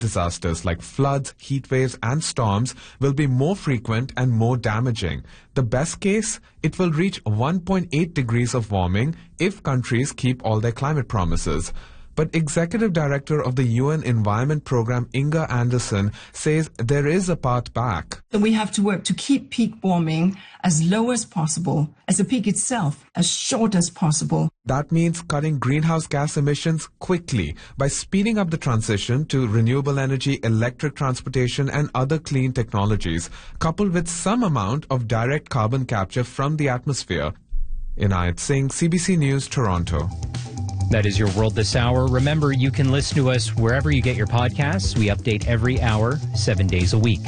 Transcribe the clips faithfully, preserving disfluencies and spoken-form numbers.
Disasters like floods, heat waves, and storms will be more frequent and more damaging. The best case, it will reach one point eight degrees of warming if countries keep all their climate promises. But Executive Director of the U N Environment Program, Inga Anderson, says there is a path back. So we have to work to keep peak warming as low as possible, as the peak itself as short as possible. That means cutting greenhouse gas emissions quickly by speeding up the transition to renewable energy, electric transportation, and other clean technologies, coupled with some amount of direct carbon capture from the atmosphere. Inayat Singh, C B C News, Toronto. That is your World This Hour. Remember, you can listen to us wherever you get your podcasts. We update every hour, seven days a week.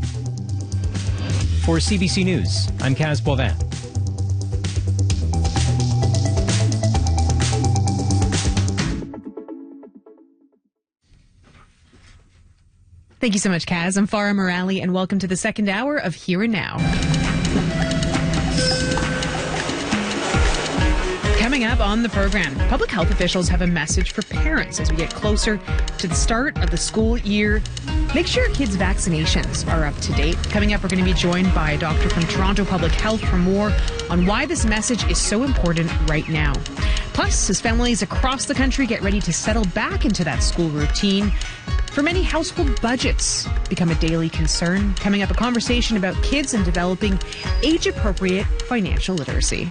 For C B C News, I'm Kaz Boivin. Thank you so much, Kaz. I'm Farah Morali, and welcome to the second hour of Here and Now. Coming up on the program, public health officials have a message for parents as we get closer to the start of the school year. Make sure your kids' vaccinations are up to date. Coming up, we're going to be joined by a doctor from Toronto Public Health for more on why this message is so important right now. Plus, as families across the country get ready to settle back into that school routine, for many, household budgets become a daily concern. Coming up, a conversation about kids and developing age-appropriate financial literacy.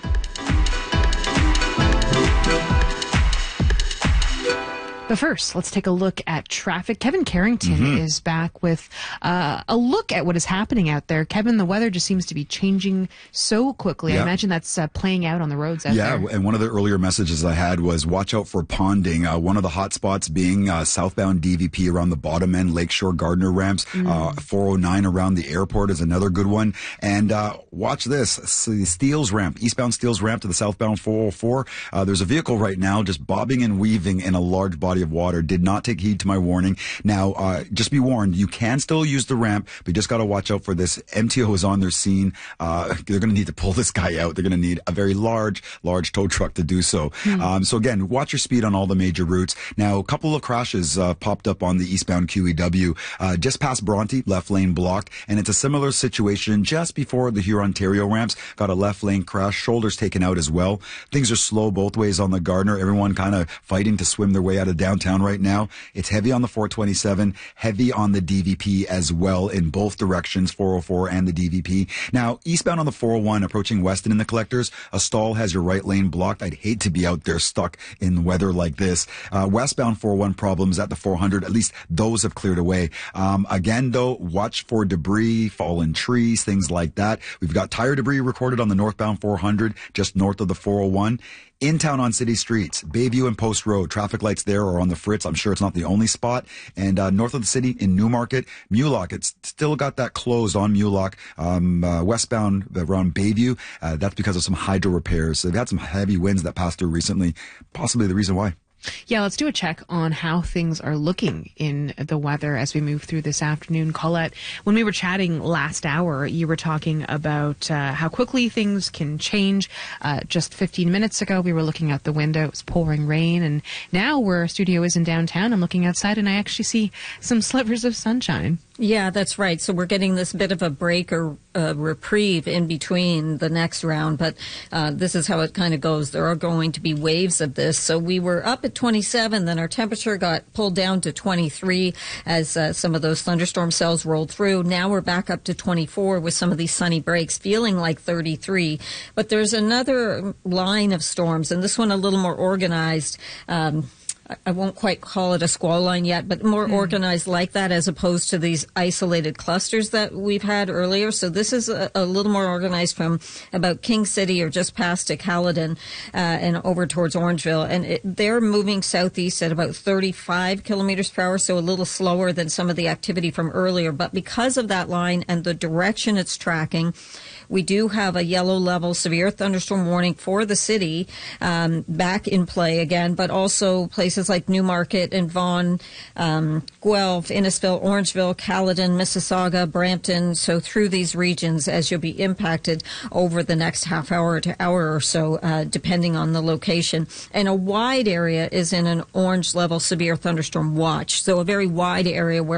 But first, let's take a look at traffic. Kevin Carrington mm-hmm. is back with uh, a look at what is happening out there. Kevin, the weather just seems to be changing so quickly. Yeah. I imagine that's uh, playing out on the roads out yeah, there. Yeah, and one of the earlier messages I had was watch out for ponding. Uh, one of the hot spots being uh, southbound D V P around the bottom end, Lakeshore Gardner ramps. Mm. Uh, four oh nine around the airport is another good one. And uh, watch this, the Steeles ramp, eastbound Steeles ramp to the southbound four oh four. Uh, there's a vehicle right now just bobbing and weaving in a large body of water. Did not take heed to my warning. Now, uh, just be warned, you can still use the ramp, but you just got to watch out for this. M T O is on their scene. Uh, they're going to need to pull this guy out. They're going to need a very large, large tow truck to do so. Mm-hmm. Um, so again, watch your speed on all the major routes. Now, a couple of crashes uh, popped up on the eastbound Q E W, uh, just past Bronte, left lane blocked, and it's a similar situation just before the Hurontario ramps. Got a left lane crash, shoulders taken out as well. Things are slow both ways on the Gardner. Everyone kind of fighting to swim their way out of downtown right now. It's heavy on the four twenty-seven, heavy on the D V P as well in both directions, four oh four and the D V P. Now, eastbound on the four oh one, approaching Weston in the collectors, a stall has your right lane blocked. I'd hate to be out there stuck in weather like this. Uh, westbound four oh one problems at the four hundred, at least those have cleared away. Um, again, though, watch for debris, fallen trees, things like that. We've got tire debris recorded on the northbound four hundred, just north of the four oh one. In town on city streets, Bayview and Post Road, traffic lights there are on the fritz. I'm sure it's not the only spot. And uh, north of the city in Newmarket, Mulock, it's still got that closed on Mulock. Um, uh, westbound around Bayview, uh, that's because of some hydro repairs. So they've had some heavy winds that passed through recently, possibly the reason why. Yeah, let's do a check on how things are looking in the weather as we move through this afternoon. Colette, when we were chatting last hour, you were talking about uh, how quickly things can change. Uh, just fifteen minutes ago, we were looking out the window. It was pouring rain. And now where our studio is in downtown, I'm looking outside and I actually see some slivers of sunshine. Yeah, that's right. So we're getting this bit of a break or a reprieve in between the next round, but uh, this is how it kind of goes. There are going to be waves of this. So we were up at twenty-seven, then our temperature got pulled down to twenty-three as uh, some of those thunderstorm cells rolled through. Now we're back up to twenty-four with some of these sunny breaks, feeling like thirty-three. But there's another line of storms, and this one a little more organized. Um, I won't quite call it a squall line yet, but more mm. organized like that as opposed to these isolated clusters that we've had earlier. So this is a, a little more organized from about King City or just past to Caledon uh, and over towards Orangeville. And it, they're moving southeast at about thirty-five kilometers per hour, so a little slower than some of the activity from earlier. But because of that line and the direction it's tracking, we do have a yellow level severe thunderstorm warning for the city um, back in play again, but also places like Newmarket and Vaughan, um, Guelph, Innisfil, Orangeville, Caledon, Mississauga, Brampton. So through these regions as you'll be impacted over the next half hour to hour or so, uh, depending on the location. And a wide area is in an orange level severe thunderstorm watch. So a very wide area where